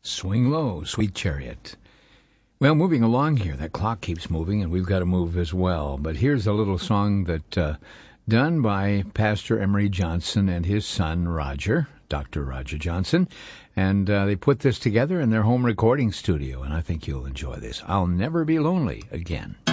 Swing Low, Sweet Chariot. Well, moving along here, that clock keeps moving, and we've got to move as well. But here's a little song that done by Pastor Emery Johnson and his son, Roger, Dr. Roger Johnson. And they put this together in their home recording studio, and I think you'll enjoy this. I'll Never Be Lonely Again.